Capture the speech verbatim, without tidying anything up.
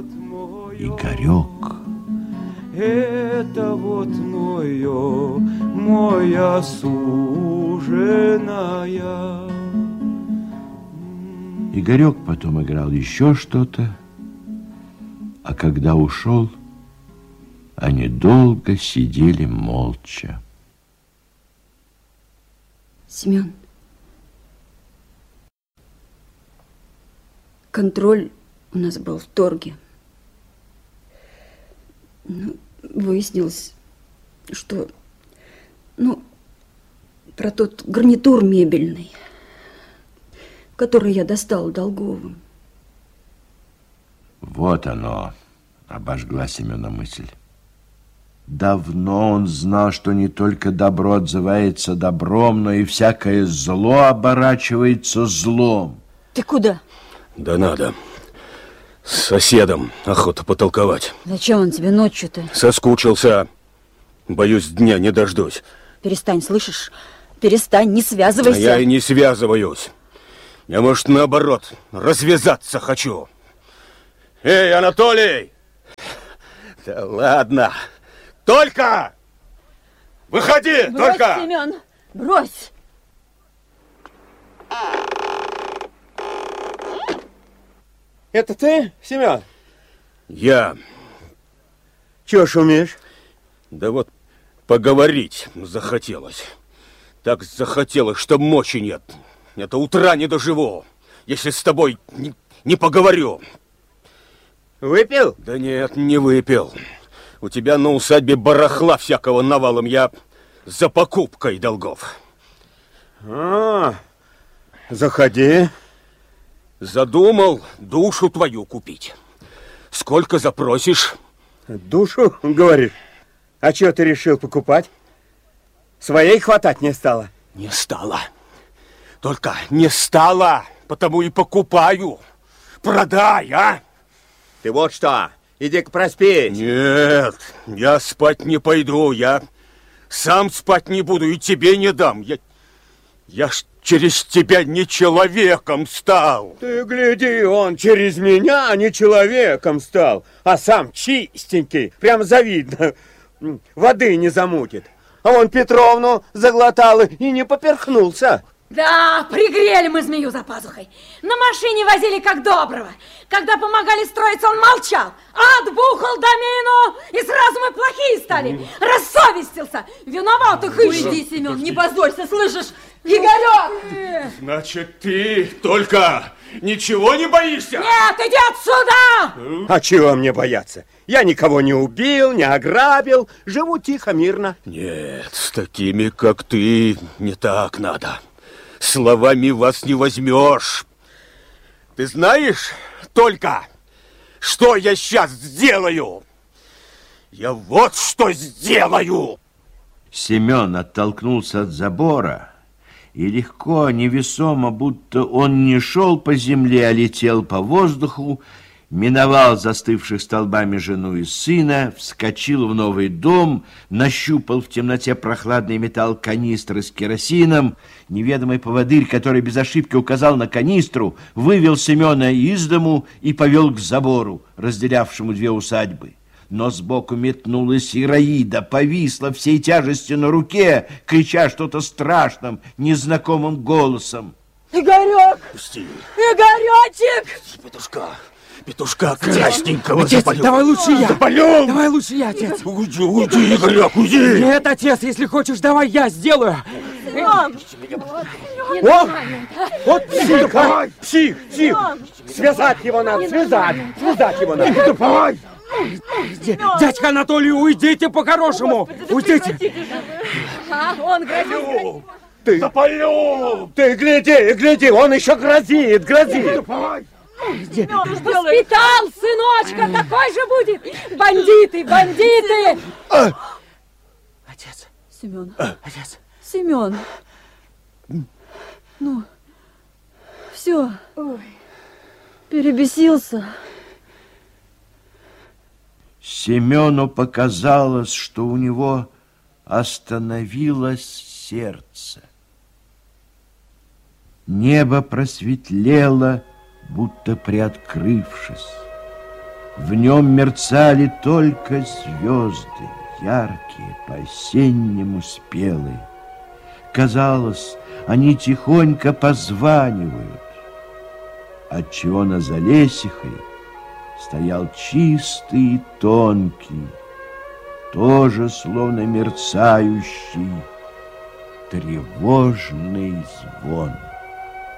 Игорек. Это вот мое, моя суженая. Игорек потом играл еще что-то, а когда ушел, они долго сидели молча. Семен, контроль у нас был в торге. Ну, выяснилось, что, ну, про тот гарнитур мебельный, который я достала Долговым. Вот оно, обожгла Семена мысль. Давно он знал, что не только добро отзывается добром, но и всякое зло оборачивается злом. Ты куда? Да надо. С соседом охота потолковать. Зачем он тебе ночью-то? Соскучился. Боюсь, дня не дождусь. Перестань, слышишь? Перестань, не связывайся. А я и не связываюсь. Я, может, наоборот, развязаться хочу. Эй, Анатолий! Да ладно. Только! Выходи, брось, только! Семен, брось! Это ты, Семен? Я. Чего шумишь? Да вот поговорить захотелось. Так захотелось, что мочи нет. Это утра не доживу, если с тобой не, не поговорю. Выпил? Да нет, не выпил. У тебя на усадьбе барахла всякого навалом. Я за покупкой долгов. А, заходи. Задумал душу твою купить. Сколько запросишь? Душу, говоришь? А что ты решил покупать? Своей хватать не стало? Не стало. Только не стало, потому и покупаю. Продай, а? Ты вот что, иди-ка проспись. Нет, я спать не пойду. Я сам спать не буду и тебе не дам. Я, я ж через тебя не человеком стал. Ты гляди, он через меня не человеком стал, а сам чистенький, прям завидно. Воды не замутит. А он Петровну заглотал и не поперхнулся. Да, пригрели мы змею за пазухой. На машине возили как доброго. Когда помогали строиться, он молчал. Отбухал домину, и сразу мы плохие стали. Рассовестился. Виноватых ищет. Уйди, Семен, не позорься, слышишь? Игорек! Значит, ты только ничего не боишься? Нет, иди отсюда! А чего мне бояться? Я никого не убил, не ограбил. Живу тихо, мирно. Нет, с такими, как ты, не так надо. Словами вас не возьмешь. Ты знаешь, только что я сейчас сделаю? Я вот что сделаю! Семен оттолкнулся от забора и легко, невесомо, будто он не шел по земле, а летел по воздуху, миновал застывших столбами жену и сына, вскочил в новый дом, нащупал в темноте прохладный металл канистры с керосином. Неведомый поводырь, который без ошибки указал на канистру, вывел Семена из дому и повел к забору, разделявшему две усадьбы. Но сбоку метнулась Ираида, повисла всей тяжестью на руке, крича что-то страшным, незнакомым голосом. Игорек! Пусти! Игоречек! Петушка! Петушка красненького Отец, запалю. давай лучше я. Запалю. Давай лучше я, отец. Уйди, уйди, Игорек, уйди. Нет, отец, если хочешь, давай я сделаю. Семен! О! Вот псих, а! Псих, псих! Связать его надо, связать! Связать его надо! Давай! Дядька Анатолий, уйдите по-хорошему! Уйдите! А, он грозит. Ты, Запалю. ты гляди, гляди, он еще грозит, грозит! Воспитал, сыночка, такой же будет. Бандиты, бандиты. Отец. Семен. Отец. Семен. Ну, все. Перебесился. Семену показалось, что у него остановилось сердце. Небо просветлело, будто приоткрывшись. В нем мерцали только звезды, яркие, по-осеннему спелые. Казалось, они тихонько позванивают, отчего на Залесихой стоял чистый и тонкий, тоже словно мерцающий, тревожный звон.